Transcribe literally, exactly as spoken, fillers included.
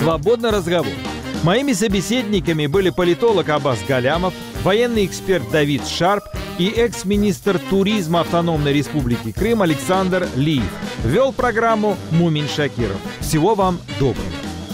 «Свободный разговор». Моими собеседниками были политолог Аббас Галямов, военный эксперт Давид Шарп и экс-министр туризма Автономной Республики Крым Александр Лиев. Вел программу Мумин Шакиров. Всего вам доброго.